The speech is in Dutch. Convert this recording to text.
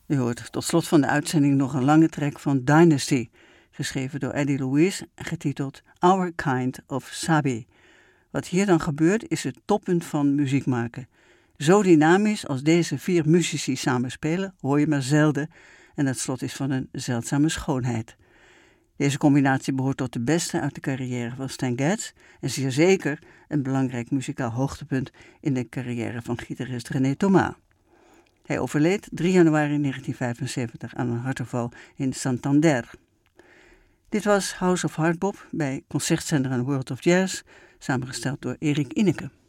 U hoort tot slot van de uitzending nog een lange track van Dynasty, geschreven door Eddie Louise en getiteld Our Kind of Sabi. Wat hier dan gebeurt is het toppunt van muziek maken. Zo dynamisch als deze 4 muzici samen spelen, hoor je maar zelden en het slot is van een zeldzame schoonheid. Deze combinatie behoort tot de beste uit de carrière van Stan Getz en zeer zeker een belangrijk muzikaal hoogtepunt in de carrière van gitarist René Thomas. Hij overleed 3 januari 1975 aan een hartaanval in Santander. Dit was House of Hardbop bij concertzender en World of Jazz, samengesteld door Erik Inneke.